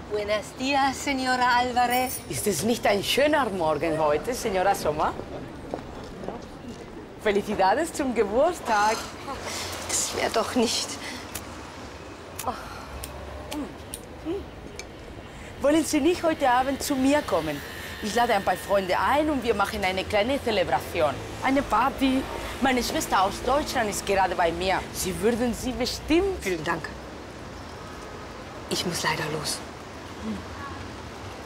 Buenos días, Señora Álvarez. Ist es nicht ein schöner Morgen heute, Señora Sommer? Felicidades zum Geburtstag. Das wäre doch nicht... Wollen Sie nicht heute Abend zu mir kommen? Ich lade ein paar Freunde ein und wir machen eine kleine Zelebration. Eine Party. Meine Schwester aus Deutschland ist gerade bei mir. Sie würden sie bestimmt... Vielen Dank. Ich muss leider los.